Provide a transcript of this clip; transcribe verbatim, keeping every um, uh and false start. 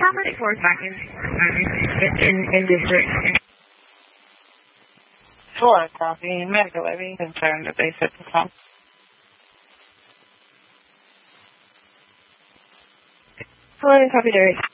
property force back in, in, in district. Hello, copy. Medical levy concerned that they said the phone. Hello, copy, Derek.